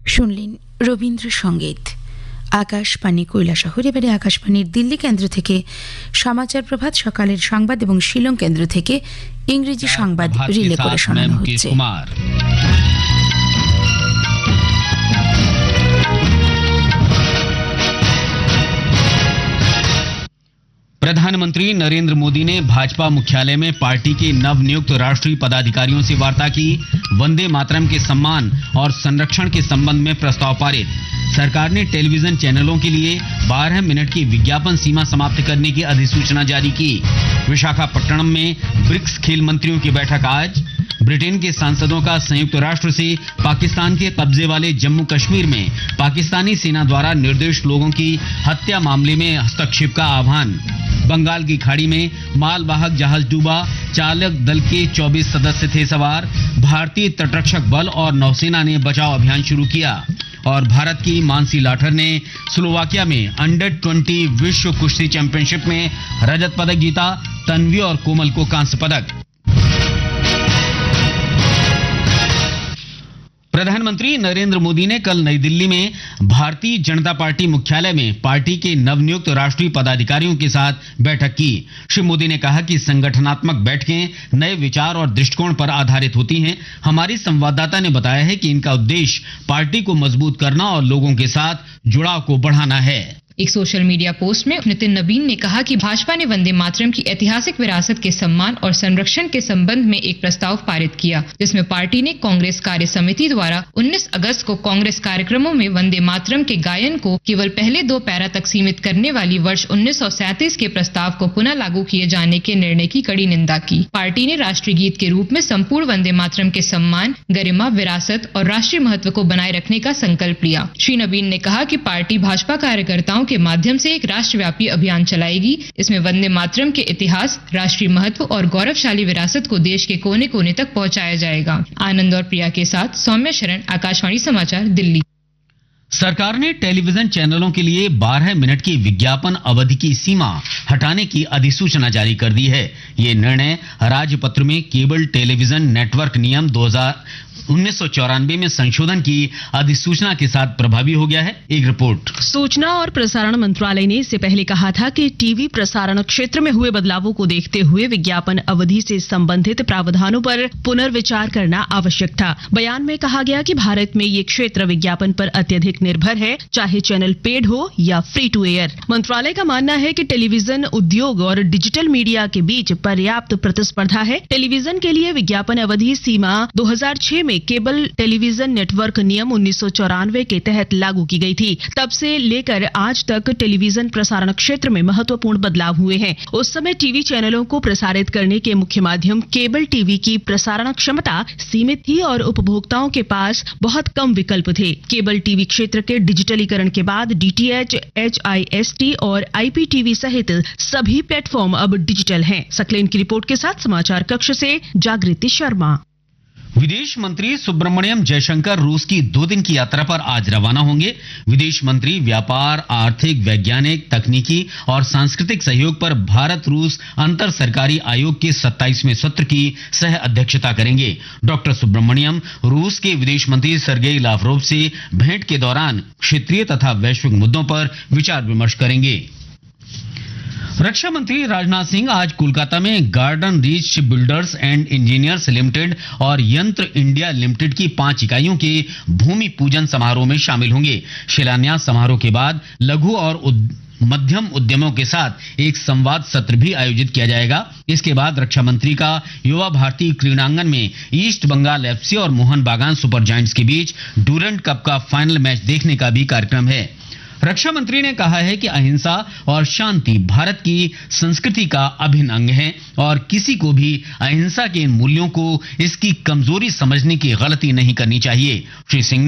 শুনলেন রবীন্দ্রসঙ্গীত। আকাশবাণী কৈলাসহর। এবারে আকাশবাণীর দিল্লি কেন্দ্র থেকে সমাচার প্রভাত, সকালের সংবাদ এবং শিলং কেন্দ্র থেকে ইংরেজি সংবাদ রিলে করে শোনানো হচ্ছে। प्रधानमंत्री नरेंद्र मोदी ने भाजपा मुख्यालय में पार्टी के नवनियुक्त राष्ट्रीय पदाधिकारियों से वार्ता की। वंदे मातरम के सम्मान और संरक्षण के संबंध में प्रस्ताव पारित। सरकार ने टेलीविजन चैनलों के लिए 12 मिनट की विज्ञापन सीमा समाप्त करने की अधिसूचना जारी की। विशाखापट्टनम में ब्रिक्स खेल मंत्रियों की बैठक आज। ब्रिटेन के सांसदों का संयुक्त राष्ट्र से पाकिस्तान के कब्जे वाले जम्मू कश्मीर में पाकिस्तानी सेना द्वारा निर्दोष लोगों की हत्या मामले में हस्तक्षेप का आह्वान। बंगाल की खाड़ी में मालवाहक जहाज डूबा, चालक दल के 24 सदस्य थे सवार। भारतीय तटरक्षक बल और नौसेना ने बचाव अभियान शुरू किया। और भारत की मानसी लाठर ने स्लोवाकिया में अंडर 20 विश्व कुश्ती चैंपियनशिप में रजत पदक जीता। तन्वी और कोमल को कांस्य पदक। प्रधानमंत्री नरेंद्र मोदी ने कल नई दिल्ली में भारतीय जनता पार्टी मुख्यालय में पार्टी के नवनियुक्त राष्ट्रीय पदाधिकारियों के साथ बैठक की। श्री मोदी ने कहा कि संगठनात्मक बैठकें नए विचार और दृष्टिकोण पर आधारित होती हैं। हमारी संवाददाता ने बताया है कि इनका उद्देश्य पार्टी को मजबूत करना और लोगों के साथ जुड़ाव को बढ़ाना है। एक सोशल मीडिया पोस्ट में नितिन नवीन ने कहा कि भाजपा ने वंदे मातरम की ऐतिहासिक विरासत के सम्मान और संरक्षण के संबंध में एक प्रस्ताव पारित किया, जिसमें पार्टी ने कांग्रेस कार्य समिति द्वारा 19 अगस्त को कांग्रेस कार्यक्रमों में वंदे मातरम के गायन को केवल पहले 2 पैरा तक सीमित करने वाली वर्ष 1937 के प्रस्ताव को पुनः लागू किए जाने के निर्णय की कड़ी निंदा की। पार्टी ने राष्ट्रीय गीत के रूप में संपूर्ण वंदे मातरम के सम्मान, गरिमा, विरासत और राष्ट्रीय महत्व को बनाए रखने का संकल्प लिया। श्री नवीन ने कहा कि पार्टी भाजपा कार्यकर्ताओं के माध्यम से एक राष्ट्रव्यापी अभियान चलाएगी। इसमें वंदे मातरम के इतिहास, राष्ट्रीय महत्व और गौरवशाली विरासत को देश के कोने कोने तक पहुंचाया जाएगा। आनंद और प्रिया के साथ सौम्या शरण, आकाशवाणी समाचार, दिल्ली। सरकार ने टेलीविजन चैनलों के लिए 12 मिनट की विज्ञापन अवधि की सीमा हटाने की अधिसूचना जारी कर दी है। ये निर्णय राजपत्र में केबल टेलीविजन नेटवर्क नियम 1994 में संशोधन की अधिसूचना के साथ प्रभावी हो गया है। एक रिपोर्ट। सूचना और प्रसारण मंत्रालय ने इससे पहले कहा था कि टीवी प्रसारण क्षेत्र में हुए बदलावों को देखते हुए विज्ञापन अवधि से संबंधित प्रावधानों पर पुनर्विचार करना आवश्यक था। बयान में कहा गया कि भारत में ये क्षेत्र विज्ञापन पर अत्यधिक निर्भर है, चाहे चैनल पेड हो या फ्री टू एयर। मंत्रालय का मानना है कि टेलीविजन उद्योग और डिजिटल मीडिया के बीच पर्याप्त प्रतिस्पर्धा है। टेलीविजन के लिए विज्ञापन अवधि सीमा 2006 में केबल टेलीविजन नेटवर्क नियम 1994 के तहत लागू की गई थी। तब से लेकर आज तक टेलीविजन प्रसारण क्षेत्र में महत्वपूर्ण बदलाव हुए हैं। उस समय टीवी चैनलों को प्रसारित करने के मुख्य माध्यम केबल टीवी की प्रसारण क्षमता सीमित थी और उपभोक्ताओं के पास बहुत कम विकल्प थे। केबल टीवी क्षेत्र के डिजिटलीकरण के बाद डीटीएच, HIST और IPTV सहित सभी प्लेटफॉर्म अब डिजिटल हैं। सकलेन की रिपोर्ट के साथ समाचार कक्ष से जागृति शर्मा। विदेश मंत्री सुब्रमण्यम जयशंकर रूस की 2 दिन की यात्रा पर आज रवाना होंगे। विदेश मंत्री व्यापार, आर्थिक, वैज्ञानिक, तकनीकी और सांस्कृतिक सहयोग पर भारत रूस अंतर सरकारी आयोग के 27वें सत्र की सह अध्यक्षता करेंगे। डॉक्टर सुब्रमण्यम रूस के विदेश मंत्री सर्गेई लावरोव से भेंट के दौरान क्षेत्रीय तथा वैश्विक मुद्दों पर विचार विमर्श करेंगे। रक्षा मंत्री राजनाथ सिंह आज कोलकाता में garden reach ship builders and engineers limited और यंत्र इंडिया लिमिटेड की 5 इकाइयों के भूमि पूजन समारोह में शामिल होंगे। शिलान्यास समारोह के बाद लघु और मध्यम उद्यमों के साथ एक संवाद सत्र भी आयोजित किया जाएगा। इसके बाद रक्षा मंत्री का युवा भारती क्रीड़ांगन में ईस्ट बंगाल FC और मोहन बागान सुपर जायंट्स के बीच डूरंट कप का फाइनल मैच देखने का भी कार्यक्रम है। रक्षा मंत्री ने कहा है कि अहिंसा और शांति भारत की संस्कृति का अभिन्न अंग है और किसी को भी अहिंसा के इन मूल्यों को इसकी कमजोरी समझने की गलती नहीं करनी चाहिए। श्री सिंह